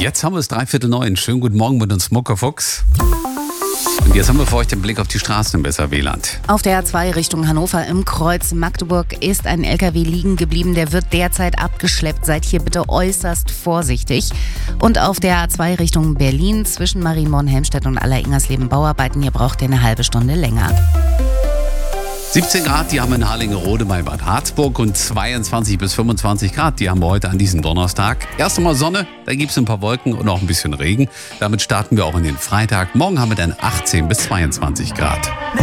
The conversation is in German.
Jetzt haben wir es 8:45. Schönen guten Morgen mit uns, Mucke Fuchs. Und jetzt haben wir für euch den Blick auf die Straßen im Weserwieland. Auf der A2 Richtung Hannover im Kreuz Magdeburg ist ein LKW liegen geblieben. Der wird derzeit abgeschleppt. Seid hier bitte äußerst vorsichtig. Und auf der A2 Richtung Berlin zwischen Marienborn-Helmstedt und Aller-Ingersleben Bauarbeiten. Hier braucht ihr eine halbe Stunde länger. 17 Grad, die haben wir in Harlingerode bei Bad Harzburg und 22 bis 25 Grad, die haben wir heute an diesem Donnerstag. Erst einmal Sonne, dann gibt es ein paar Wolken und auch ein bisschen Regen. Damit starten wir auch in den Freitag. Morgen haben wir dann 18 bis 22 Grad.